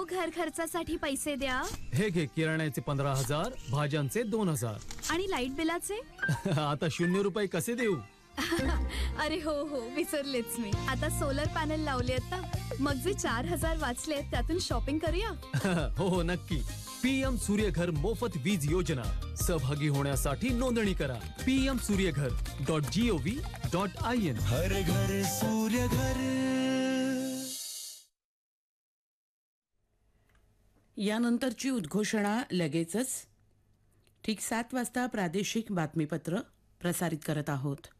घर खर्चासाठी पैसे द्या. हे घे किराण्याचे 15,000, भाज्यांचे 2,000. आणि लाईट बिलाचे? आता 0 रुपये कसे देऊ? अरे हो हो, विसरलेच मी. आता सोलर पॅनल लावले ना, मग जे 4,000 वाचले त्यातून शॉपिंग करूया. हो हो नक्की. PM सूर्यघर मोफत वीज योजना. सहभागी होण्यासाठी नोंदणी करा. pmsuryaghar.gov.in. हर घर सूर्य घर. यानंतरची उद्घोषणा लगेचच. ठीक 7 वाजता प्रादेशिक बातमीपत्र प्रसारित करत आहोत.